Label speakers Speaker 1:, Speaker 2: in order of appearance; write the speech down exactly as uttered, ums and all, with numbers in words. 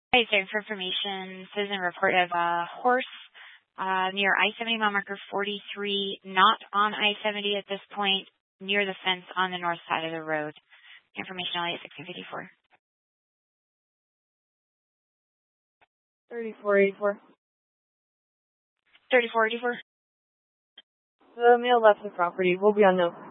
Speaker 1: Hi, sorry for information. Citizen report of a horse uh, near I seventy, mile marker forty-three, not on I seventy at this point, near the fence on the north side of the road. Information only at sixteen fifty-four.
Speaker 2: thirty-four eighty-four.
Speaker 1: thirty-four eighty-four.
Speaker 2: The male left the property. We'll be on note.